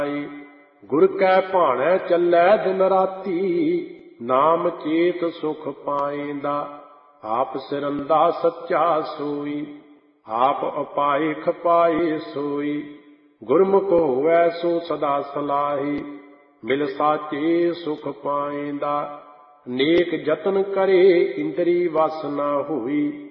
ਗੁਰ ਕੈ ਭਾਣੈ ਚੱਲੈ ਦਿਨ ਰਾਤੀ, ਨਾਮ ਚੇਤ ਸੁਖ ਪਾਏਂਦਾ। ਆਪ ਸਿਰੰਦਾ ਸੱਚਾ ਸੋਈ, ਆਪ ਅਪਾਏ ਖਪਾਏ ਸੋਈ। ਗੁਰਮੁਖ ਹੋਵੈ ਸੋ ਸਦਾ ਸਲਾਹੀ, ਮਿਲ ਸਾਚੇ ਸੁਖ ਪਾਏਂਦਾ। ਨੇਕ ਜਤਨ ਕਰੇ ਇੰਦਰੀ ਵਸ ਨਾ ਹੋਈ,